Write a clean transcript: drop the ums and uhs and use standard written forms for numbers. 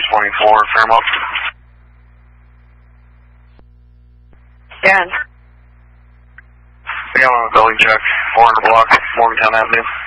24, Fairmount. Dan. Yeah, I'm on a building check, 400 block, Morgantown Avenue.